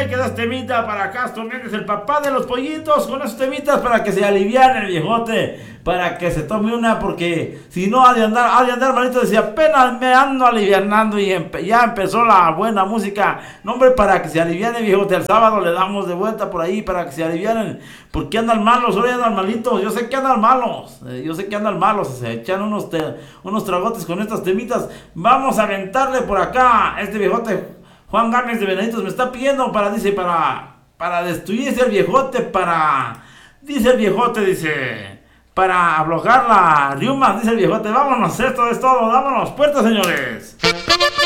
viejote, que das temita para Castro Méndez, el papá de los pollitos, con esos temitas para que se aliviane el viejote, para que se tome una, porque si no ha de andar malito, decía, apenas me ando alivianando y ya empezó la buena música. No, hombre, para que se aliviane, viejote, el sábado le damos de vuelta por ahí para que se alivianen, porque andan malos, hoy andan malitos, yo sé que andan malos, se echan unos tragotes con estas temitas. Vamos a aventarle por acá, este viejote Juan Gámez de Venaditos me está pidiendo para destruirse el viejote, dice el viejote, para aflojar la riuma, dice el viejote. Vámonos, esto es todo, vámonos, puertas, señores.